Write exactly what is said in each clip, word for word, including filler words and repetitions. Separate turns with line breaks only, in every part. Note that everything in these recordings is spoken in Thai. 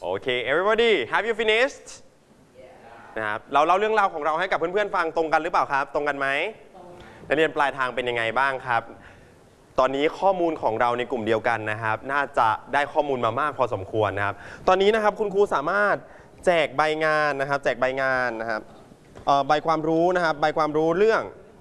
โอเค everybody have you finished นะครับเราเล่าเรื่องราวของเราให้กับเพื่อนๆฟังตรงกันหรือเปล่าครับตรงกันไหมนักเรียนปลายทางเป็นยังไงบ้างครับตอนนี้ข้อมูลของเราในกลุ่มเดียวกันนะครับน่าจะได้ข้อมูลมามากพอสมควรนะครับตอนนี้นะครับคุณครูสามารถแจกใบงานนะครับแจกใบงานนะครับใบความรู้นะครับใบความรู้เรื่อง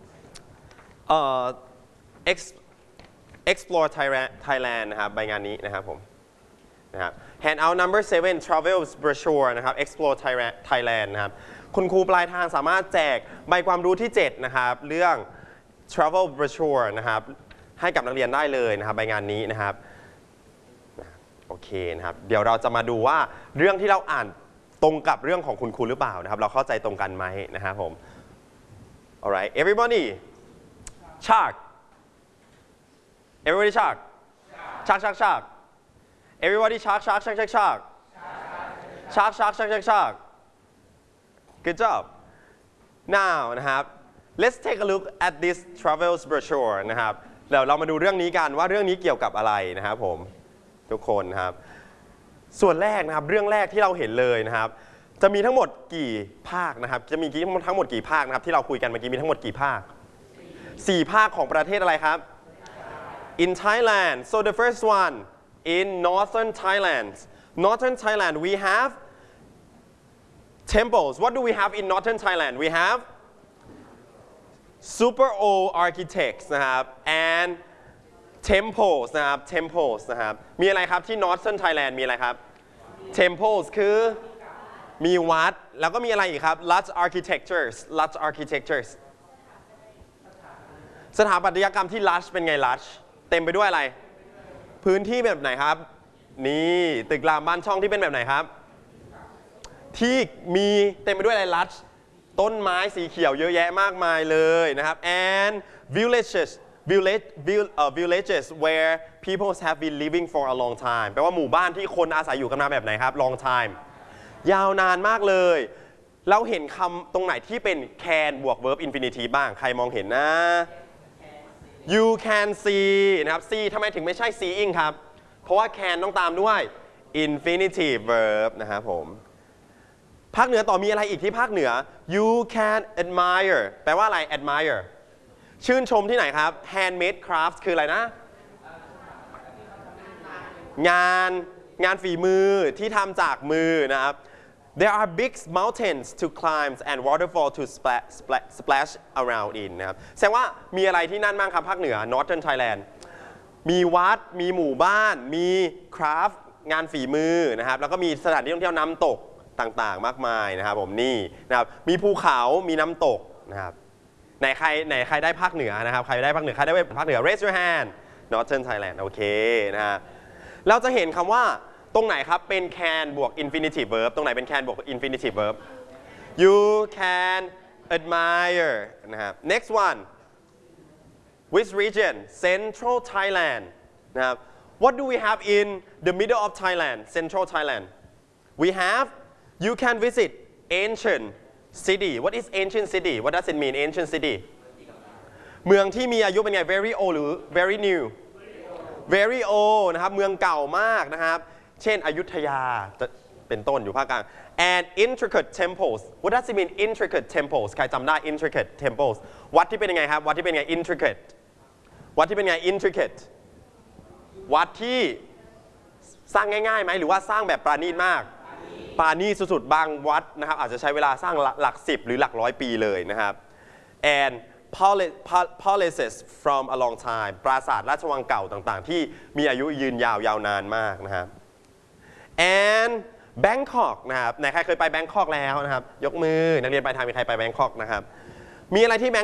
explore Thailand นะครับใบงานนี้นะครับผมนะครับ handout number seven travel brochure นะครับ explore Thailand นะครับคุณครูปลายทางสามารถแจกใบความรู้ที่เจ็ดนะครับเรื่อง travel brochure นะครับให้กับนักเรียนได้เลยนะครับใบงานนี้นะครับโอเคนะครับเดี๋ยวเราจะมาดูว่าเรื่องที่เราอ่านตรงกับเรื่องของคุณครูหรือเปล่านะครับเราเข้าใจตรงกันไหมนะครับผม alright everybody shark everybody shark shark shark shark everybody shark shark shark shark shark shark shark shark shark shark good job now นะครับ let's take a look at this travel brochure นะครับเดี๋ยวเรามาดูเรื่องนี้กันว่าเรื่องนี้เกี่ยวกับอะไรนะครับผมทุกคนครับส่วนแรกนะครับเรื่องแรกที่เราเห็นเลยนะครับจะมีทั้งหมดกี่ภาคนะครับจะมีทั้งหมดกี่ภาคนะครับที่เราคุยกันเมื่อกี้มีทั้งหมดกี่ภาคสี่ภาคของประเทศอะไรครับ in Thailand so the first one in northern Thailand northern Thailand we have temples what do we have in northern Thailand we have super old architects นะครับ and temples นะครับ temples นะครับมีอะไรครับที่ northern Thailand มีอะไรครับ temples คือมีวัดแล้วก็มีอะไรอีกครับ large architectures large architectures สถาปัตยกรรมที่ large เป็นไง large เต็มไปด้วยอะไรพื้นที่แบบไหนครับนี่ตึกรามบ้านช่องที่เป็นแบบไหนครับที่มีเต็มไปด้วยอะไร large ต้นไม้สีเขียวเยอะแยะมากมายเลยนะครับ and villages village uh, villages where people have been living for a long time แปลว่าหมู่บ้านที่คนอาศัยอยู่กันมาแบบไหนครับ long time ยาวนานมากเลยเราเห็นคำตรงไหนที่เป็น can บวก verb infinitive บ้างใครมองเห็นนะ you can see นะครับ see ทำไมถึงไม่ใช่ seeing ครับเพราะว่า can ต้องตามด้วย infinitive verb นะครับผมภาคเหนือต่อมีอะไรอีกที่ภาคเหนือ you can admire แปลว่าอะไร admire ชื่นชมที่ไหนครับ handmade crafts คืออะไรนะงานงานฝีมือที่ทำจากมือนะครับ there are big mountains to climb and waterfall to splash, splash, splash around in นะครับแสดงว่ามีอะไรที่นั่นบ้างครับภาคเหนือ northern Thailand มีวัดมีหมู่บ้านมีคราฟต์งานฝีมือนะครับแล้วก็มีสถานที่ท่องเที่ยวน้ำตกต่างๆมากมายนะครับผมนี่นะครับมีภูเขามีน้ำตกนะครับไหนใครไหนใครได้ภาคเหนือนะครับใครได้ภาคเหนือใครได้ภาคเหนือ raise your hand northern Thailand โอเคนะฮะเราจะเห็นคำว่าตรงไหนครับเป็น can บวก infinitive verb ตรงไหนเป็น can บวก infinitive verb you can admire นะครับ next one which region central Thailand นะครับ what do we have in the middle of Thailand central Thailand we have you can visit ancient city what is ancient city what does it mean ancient city เมืองที่มีอายุเป็นไง very old หรือ very new very old นะครับเมืองเก่ามากนะครับเช่นอยุธยาเป็นต้นอยู่ภาคกลาง and intricate temples what does it mean intricate temples ใครจำได้ intricate temples วัดที่เป็นยังไงครับวัดที่เป็นไง intricate วัดที่เป็นไง intricate วัดที่สร้างง่ายๆไหมหรือว่าสร้างแบบปราณีตมากปราณีตสุดๆบางวัดนะครับอาจจะใช้เวลาสร้างหลักสิบหรือหลักร้อยปีเลยนะครับ and palaces from a long time ปราสาทราชวังเก่าต่างๆที่มีอายุยืนยาวยาวนานมากนะครับ and Bangkok นะครับไหนใครเคยไปแบงคอกแล้วนะครับยกมือนักเรียนปลายทางมีใครไปแบงคอกนะครับมีอะไรที่แบง